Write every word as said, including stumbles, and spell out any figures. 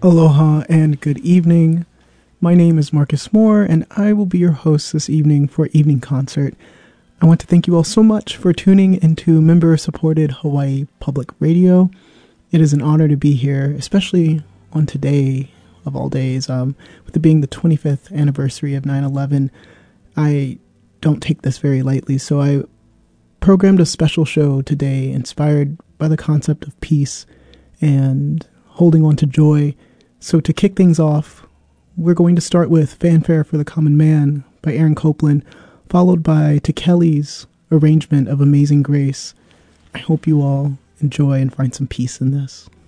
Aloha and good evening. My name is Marcus Moore, and I will be your host this evening for Evening Concert. I want to thank you all so much for tuning into member-supported Hawaii Public Radio. It is an honor to be here, especially on today of all days, um, with it being the twenty-fifth anniversary of nine eleven. I don't take this very lightly, so I programmed a special show today inspired by the concept of peace and holding on to joy. So to kick things off, we're going to start with Fanfare for the Common Man by Aaron Copland, followed by Tekeli's arrangement of Amazing Grace. I hope you all enjoy and find some peace in this.